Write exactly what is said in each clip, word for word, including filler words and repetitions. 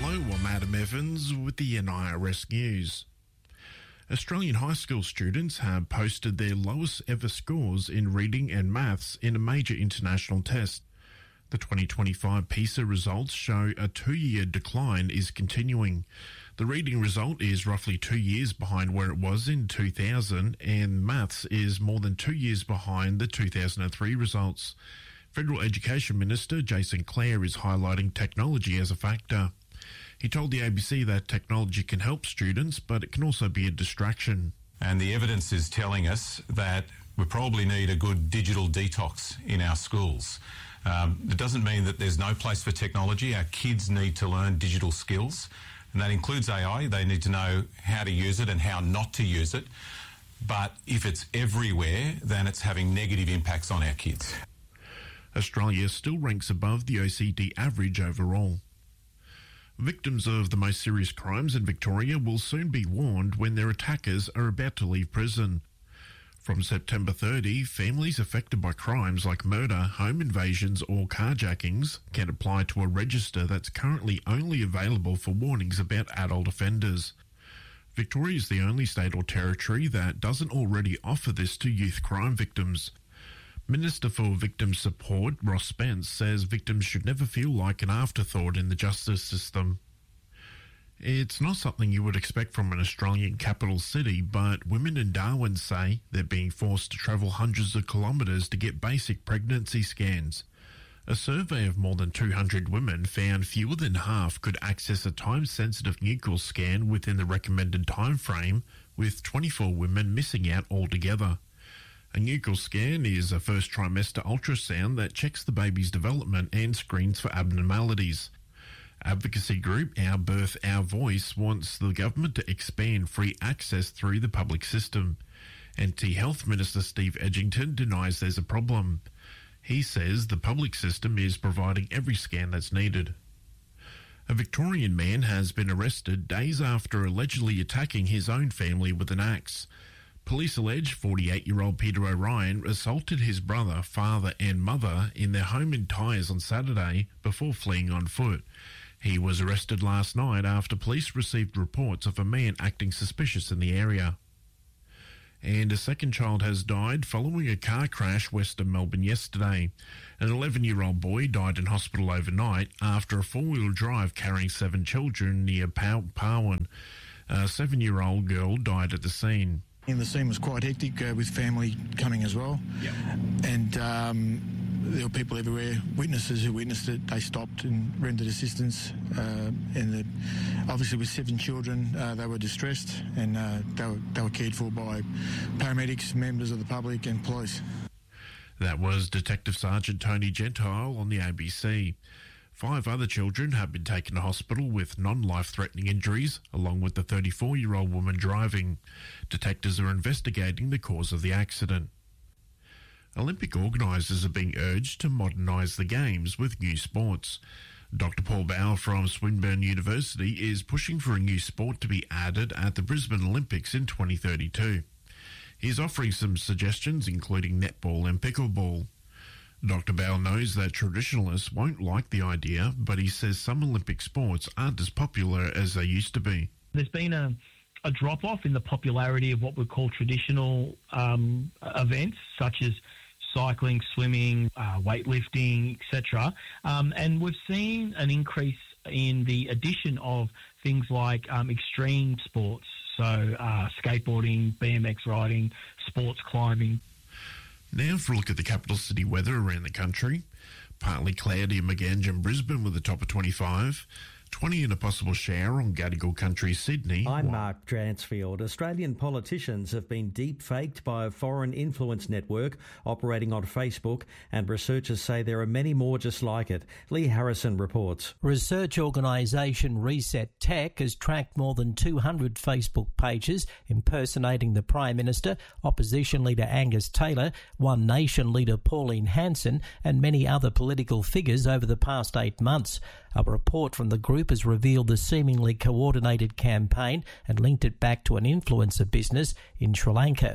Hello, I'm Adam Evans with the N I R S News. Australian high school students have posted their lowest ever scores in reading and maths in a major international test. The twenty twenty-five PISA results show a two-year decline is continuing. The reading result is roughly two years behind where it was in two thousand, and maths is more than two years behind the two thousand three results. Federal Education Minister Jason Clare is highlighting technology as a factor. He told the A B C that technology can help students, but it can also be a distraction. And the evidence is telling us that we probably need a good digital detox in our schools. Um, it doesn't mean that there's no place for technology. Our kids need to learn digital skills, and that includes A I. They need to know how to use it and how not to use it. But if it's everywhere, then it's having negative impacts on our kids. Australia still ranks above the O E C D average overall. Victims of the most serious crimes in Victoria will soon be warned when their attackers are about to leave prison. From September thirtieth, families affected by crimes like murder, home invasions or carjackings can apply to a register that's currently only available for warnings about adult offenders. Victoria is the only state or territory that doesn't already offer this to youth crime victims. Minister for Victim Support, Ross Spence, says victims should never feel like an afterthought in the justice system. It's not something you would expect from an Australian capital city, but women in Darwin say they're being forced to travel hundreds of kilometres to get basic pregnancy scans. A survey of more than two hundred women found fewer than half could access a time-sensitive nuchal scan within the recommended time frame, with twenty-four women missing out altogether. A nuchal scan is a first trimester ultrasound that checks the baby's development and screens for abnormalities. Advocacy group Our Birth, Our Voice wants the government to expand free access through the public system. Anti-Health Minister Steve Edgington denies there's a problem. He says the public system is providing every scan that's needed. A Victorian man has been arrested days after allegedly attacking his own family with an axe. Police allege forty-eight-year-old Peter O'Ryan assaulted his brother, father and mother in their home in Tyres on Saturday before fleeing on foot. He was arrested last night after police received reports of a man acting suspicious in the area. And a second child has died following a car crash west of Melbourne yesterday. An eleven-year-old boy died in hospital overnight after a four-wheel drive carrying seven children near Parwin. A seven-year-old girl died at the scene. And the scene was quite hectic uh, with family coming as well. Yep. And um, there were people everywhere, witnesses who witnessed it. They stopped and rendered assistance. Uh, and the, obviously with seven children, uh, they were distressed and uh, they, were, they were cared for by paramedics, members of the public and police. That was Detective Sergeant Tony Gentile on the A B C. Five other children have been taken to hospital with non-life-threatening injuries, along with the thirty-four-year-old woman driving. Detectives are investigating the cause of the accident. Olympic organisers are being urged to modernise the Games with new sports. Doctor Paul Bauer from Swinburne University is pushing for a new sport to be added at the Brisbane Olympics in twenty thirty-two. He's offering some suggestions, including netball and pickleball. Doctor Bauer knows that traditionalists won't like the idea, but he says some Olympic sports aren't as popular as they used to be. There's been a, a drop-off in the popularity of what we call traditional um, events, such as cycling, swimming, uh, weightlifting, et cetera. Um, and we've seen an increase in the addition of things like um, extreme sports, so uh, skateboarding, B M X riding, sports climbing. Now for a look at the capital city weather around the country. Partly cloudy in Maganja and Brisbane with a top of twenty-five. twenty and a possible shower on Gadigal Country, Sydney. I'm Mark Dransfield. Australian politicians have been deep-faked by a foreign influence network operating on Facebook, and researchers say there are many more just like it. Lee Harrison reports. Research organisation Reset Tech has tracked more than two hundred Facebook pages impersonating the Prime Minister, opposition leader Angus Taylor, One Nation leader Pauline Hanson, and many other political figures over the past eight months. A report from the group has revealed the seemingly coordinated campaign and linked it back to an influencer business in Sri Lanka.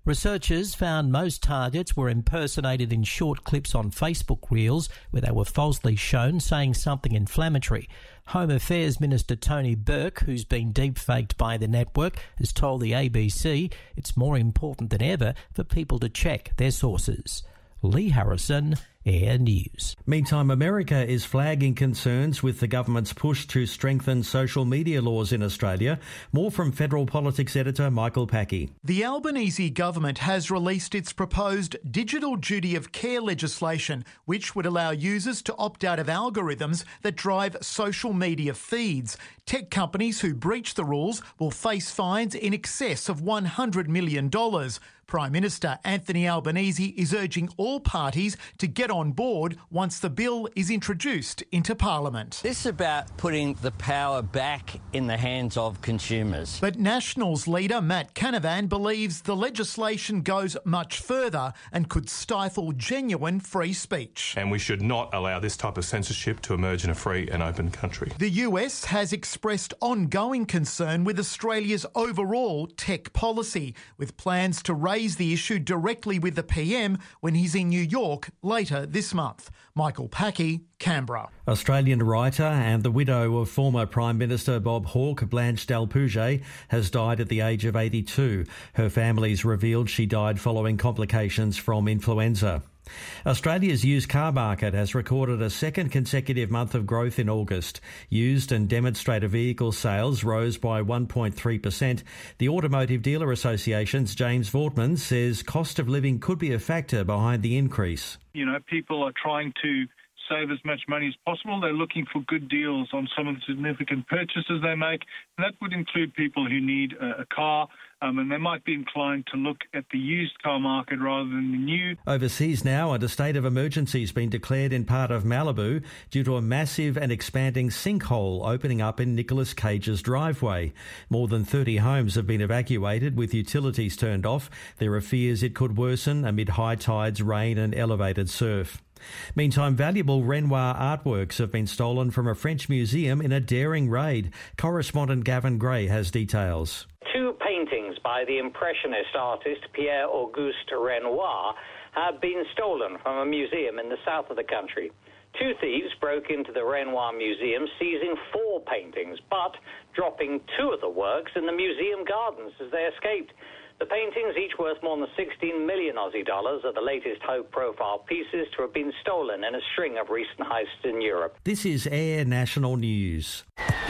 Researchers found most targets were impersonated in short clips on Facebook Reels where they were falsely shown saying something inflammatory. Home Affairs Minister Tony Burke, who's been deep-faked by the network, has told the A B C it's more important than ever for people to check their sources. Lee Harrison, Air News. Meantime, America is flagging concerns with the government's push to strengthen social media laws in Australia. More from Federal Politics editor Michael Packey. The Albanese government has released its proposed digital duty of care legislation, which would allow users to opt out of algorithms that drive social media feeds. Tech companies who breach the rules will face fines in excess of one hundred million dollars. Prime Minister Anthony Albanese is urging all parties to get on board once the bill is introduced into Parliament. This is about putting the power back in the hands of consumers. But Nationals leader Matt Canavan believes the legislation goes much further and could stifle genuine free speech. And we should not allow this type of censorship to emerge in a free and open country. The U S has expressed ongoing concern with Australia's overall tech policy, with plans to raise the issue directly with the P M when he's in New York later this month. Michael Packey, Canberra. Australian writer and the widow of former Prime Minister Bob Hawke, Blanche Delpouge, has died at the age of eighty-two. Her family's revealed she died following complications from influenza. Australia's used car market has recorded a second consecutive month of growth in August. Used and demonstrator vehicle sales rose by one point three percent. The Automotive Dealer Association's James Vortman says cost of living could be a factor behind the increase. You know, people are trying to save as much money as possible. They're looking for good deals on some of the significant purchases they make. And that would include people who need a, a car, um, and they might be inclined to look at the used car market rather than the new. Overseas now, a state of emergency has been declared in part of Malibu due to a massive and expanding sinkhole opening up in Nicolas Cage's driveway. More than thirty homes have been evacuated with utilities turned off. There are fears it could worsen amid high tides, rain and elevated surf. Meantime, valuable Renoir artworks have been stolen from a French museum in a daring raid. Correspondent Gavin Gray has details. Two paintings by the Impressionist artist Pierre-Auguste Renoir have been stolen from a museum in the south of the country. Two thieves broke into the Renoir Museum, seizing four paintings, but dropping two of the works in the museum gardens as they escaped. The paintings, each worth more than sixteen million Aussie dollars, are the latest high-profile pieces to have been stolen in a string of recent heists in Europe. This is Air National News.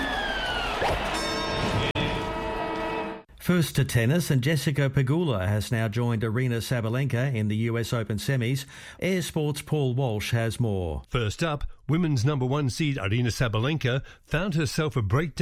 First to tennis, and Jessica Pegula has now joined Aryna Sabalenka in the U S Open semis. Air Sports' Paul Walsh has more. First up, women's number one seed Aryna Sabalenka found herself a breakdown